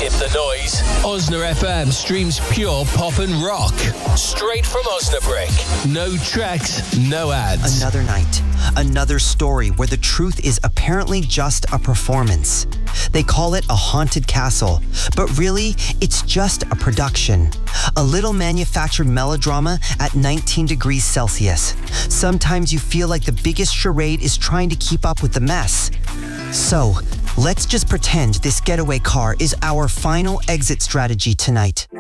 Skip the noise. Osna FM streams pure pop and rock. Straight from Osnabrück. No tracks, no ads. Another night. Another story where the truth is apparently just a performance. They call it a haunted castle, but really, it's just a production. A little manufactured melodrama at 19 degrees Celsius. Sometimes you feel like the biggest charade is trying to keep up with the mess. So, let's just pretend this getaway car is our final exit strategy tonight.